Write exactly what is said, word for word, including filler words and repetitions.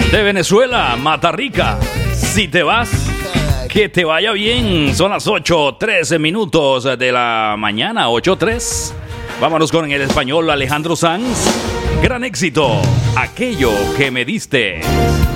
De Venezuela, Mata Rica. Si te vas, que te vaya bien. Son las ocho trece minutos de la mañana, ocho tres. Vámonos con el español Alejandro Sanz. Gran éxito, aquello que me diste.